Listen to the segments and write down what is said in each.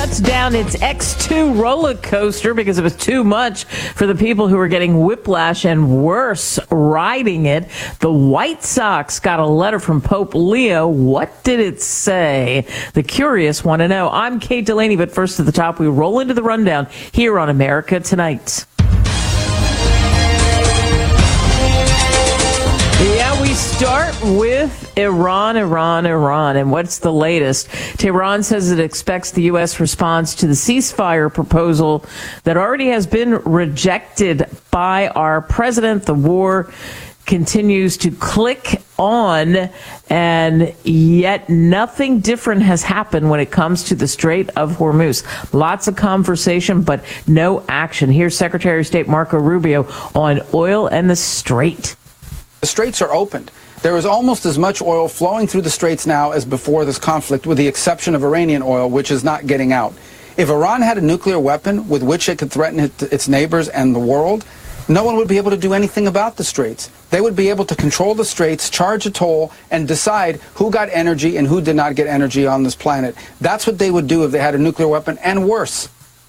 shuts down its X2 roller coaster because it was too much for the people who were getting whiplash and worse riding it. The White Sox got a letter from Pope Leo. What did it say? The curious want to know. I'm Kate Delaney, but first at the top, we roll into the rundown here on America Tonight. Yeah, we start with Iran. And what's the latest? Tehran says it expects the U.S. response to the ceasefire proposal that already has been rejected by our president. The war continues to click on, and yet nothing different has happened when it comes to the Strait of Hormuz. Lots of conversation, but no action. Here's Secretary of State Marco Rubio on oil and the Strait. The straits are opened. There is almost as much oil flowing through the straits now as before this conflict, with the exception of Iranian oil, which is not getting out. If Iran had a nuclear weapon with which it could threaten its neighbors and the world, no one would be able to do anything about the straits. They would be able to control the straits, charge a toll, and decide who got energy and who did not get energy on this planet. That's what they would do if they had a nuclear weapon, and worse.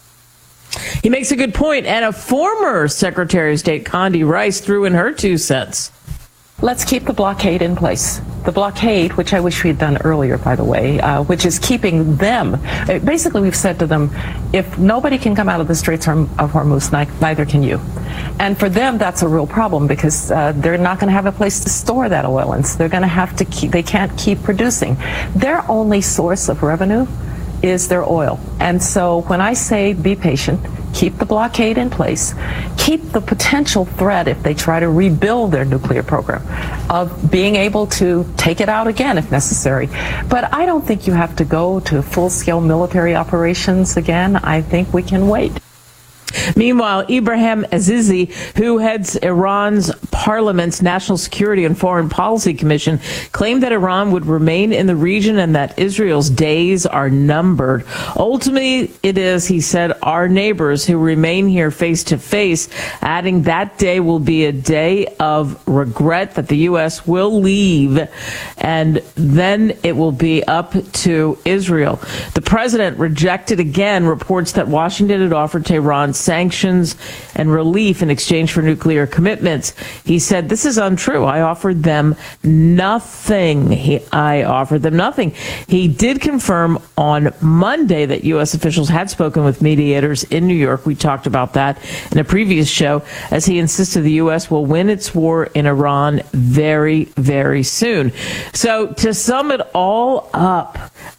He makes a good point, and a former Secretary of State, Condi Rice, threw in her 2 cents. Let's keep the blockade in place. The blockade, which I wish we had done earlier, by the way, which is keeping them. Basically, we've said to them, if nobody can come out of the Straits of Hormuz, neither can you. And for them, that's a real problem because they're not going to have a place to store that oil, and so they're going to have to they can't keep producing. Their only source of revenue is their oil. And so when I say be patient, keep the blockade in place, keep the potential threat, if they try to rebuild their nuclear program, of being able to take it out again if necessary. But I don't think you have to go to full-scale military operations again. I think we can wait. Meanwhile, Ibrahim Azizi, who heads Iran's parliament's National Security and Foreign Policy Commission, claimed that Iran would remain in the region and that Israel's days are numbered. Ultimately, it is, he said, our neighbors who remain here face to face, adding that day will be a day of regret, that the U.S. will leave, and then it will be up to Israel. The president rejected again reports that Washington had offered Tehran sanctions and relief in exchange for nuclear commitments. He said, this is untrue. I offered them nothing. I offered them nothing. He did confirm on Monday that U.S. officials had spoken with mediators in New York. We talked about that in a previous show, as he insisted the U.S. will win its war in Iran very, very soon. So to sum it all up,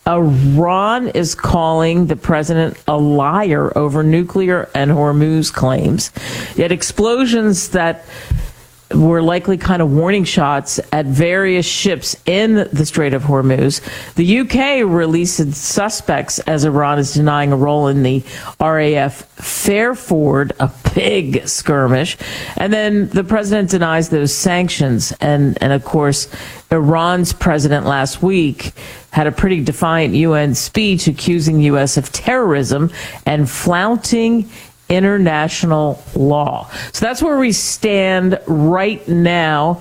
Iran is calling the president a liar over nuclear and Hormuz claims. Yet explosions that were likely kind of warning shots at various ships in the Strait of Hormuz. The UK released suspects as Iran is denying a role in the RAF Fairford, a big skirmish. And then the president denies those sanctions. And of course, Iran's president last week had a pretty defiant UN speech accusing the U.S. of terrorism and flaunting international law. So that's where we stand right now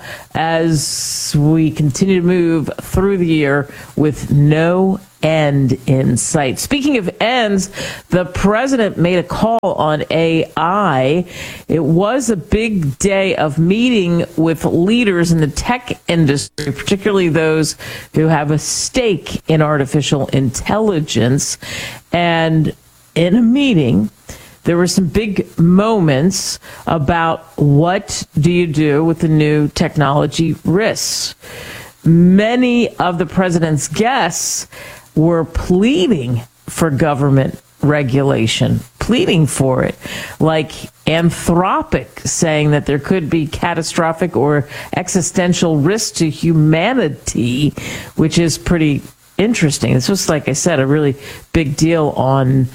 as we continue to move through the year with no end in sight. Speaking of ends, the president made a call on AI. It was a big day of meeting with leaders in the tech industry, particularly those who have a stake in artificial intelligence. And in a meeting, there were some big moments about what do you do with the new technology risks. Many of the president's guests were pleading for government regulation, pleading for it, like Anthropic saying that there could be catastrophic or existential risk to humanity, which is pretty interesting. This was, like I said, a really big deal on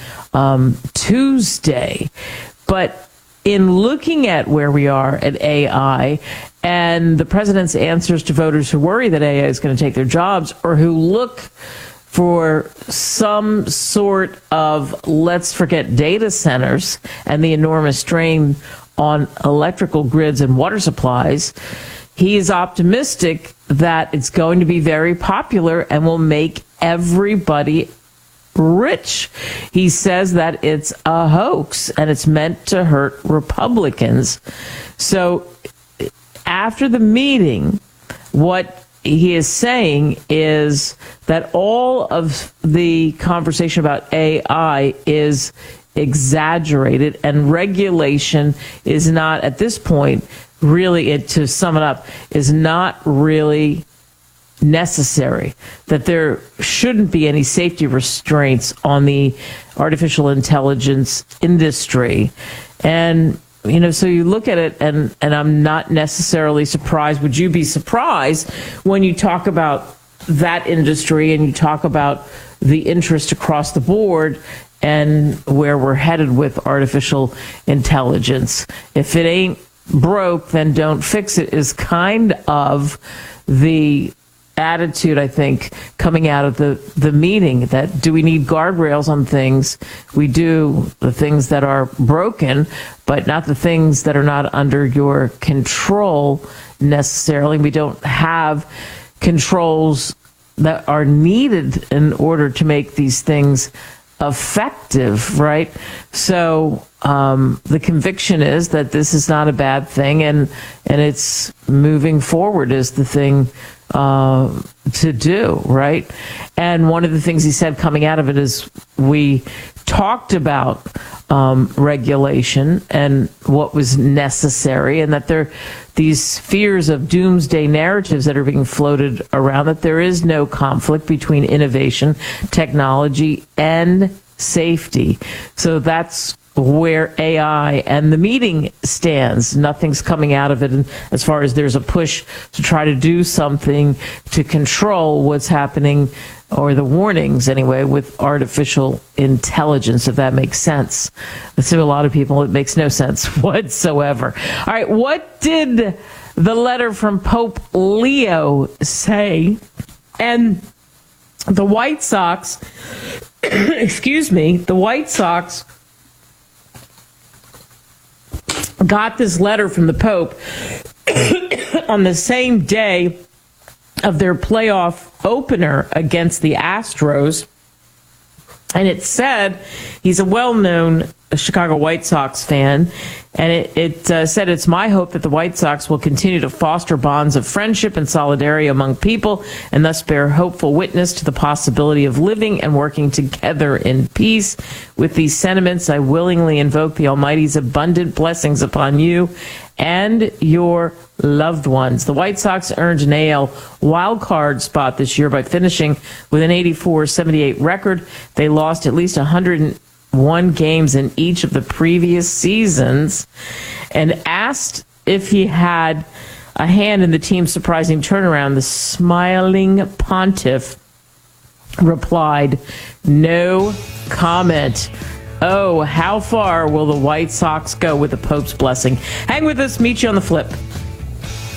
Tuesday. But in looking at where we are at AI and the president's answers to voters who worry that AI is going to take their jobs, or who look for some sort of let's forget data centers and the enormous strain on electrical grids and water supplies, he is optimistic that it's going to be very popular and will make everybody rich. He says that it's a hoax and it's meant to hurt Republicans. So after the meeting, what he is saying is that all of the conversation about AI is exaggerated, and regulation is not, at this point, really, to sum it up, is not really necessary, that there shouldn't be any safety restraints on the artificial intelligence industry. And so you look at it, and I'm not necessarily surprised. Would you be surprised when you talk about that industry and you talk about the interest across the board and where we're headed with artificial intelligence? If it ain't broke, then don't fix it is kind of the attitude, I think, coming out of the meeting. That, do we need guardrails on things? We do, the things that are broken, but not the things that are not under your control necessarily. We don't have controls that are needed in order to make these things effective, right? So the conviction is that this is not a bad thing, and it's moving forward is the thing to do, right? And one of the things he said coming out of it is, we talked about regulation and what was necessary, and that these fears of doomsday narratives that are being floated around, that there is no conflict between innovation, technology, and safety. So that's where AI and the meeting stands. Nothing's coming out of it, and as far as there's a push to try to do something to control what's happening, or the warnings anyway, with artificial intelligence, if that makes sense. To a lot of people, it makes no sense whatsoever. All right, what did the letter from Pope Leo say? And the White Sox, the White Sox got this letter from the Pope on the same day of their playoff opener against the Astros. And it said, he's a well-known Chicago White Sox fan, and it said, it's my hope that the White Sox will continue to foster bonds of friendship and solidarity among people, and thus bear hopeful witness to the possibility of living and working together in peace. With these sentiments, I willingly invoke the Almighty's abundant blessings upon you and your loved ones. The White Sox earned an AL wild card spot this year by finishing with an 84-78 record. They lost at least 101 games in each of the previous seasons. And asked if he had a hand in the team's surprising turnaround, the smiling pontiff replied, "No comment." Oh, how far will the White Sox go with the Pope's blessing? Hang with us. Meet you on the flip.